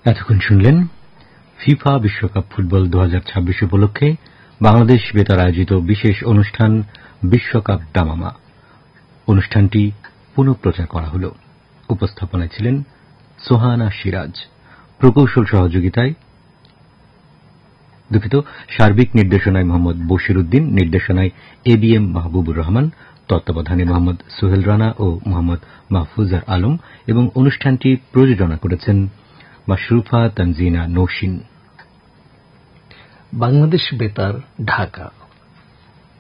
এতক্ষণ শুনলেন ফিফা বিশ্বকাপ ফুটবল 2026 উপলক্ষে বাংলাদেশ বেতার আয়োজিত বিশেষ অনুষ্ঠান বিশ্বকাপ দামামা। অনুষ্ঠানটি পুনঃপ্রচার করা হল। উপস্থাপনায় ছিলেন সোহানা সিরাজ, প্রকৌশল সহযোগিতায় সার্বিক নির্দেশনায় মোহাম্মদ বশির উদ্দিন, নির্দেশনায় ABM মাহবুবুর রহমান, তত্ত্বাবধানে মোহাম্মদ সোহেল রানা ও মোহাম্মদ মাহফুজার আলম এবং অনুষ্ঠানটি প্রযোজনা করেছেন মাশরুফা তানজিনা নৌশিন। বাংলাদেশ বেতার, ঢাকা।